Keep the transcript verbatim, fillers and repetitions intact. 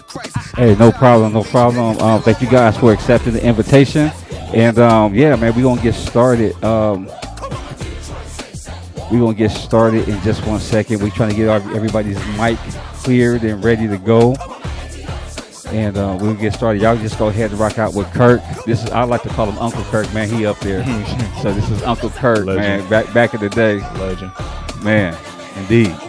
Hey, no problem, no problem. Um, thank you guys for accepting the invitation. And um, yeah, man, we're gonna get started. Um, we're gonna get started in just one second. We're trying to get our, everybody's mic cleared and ready to go. And uh, we'll get started. Y'all just go ahead and rock out with Kirk. This is I like to call him Uncle Kirk, man. He up there. So this is Uncle Kirk, Legend. man. Back back in the day, Legend. man. Indeed.